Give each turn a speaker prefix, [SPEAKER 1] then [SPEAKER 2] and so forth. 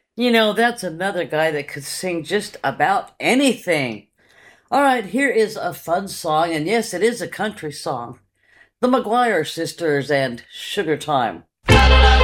[SPEAKER 1] You know, that's another guy that could sing just about anything. All right, here is a fun song, and yes, it is a country song. The McGuire Sisters and Sugar Time.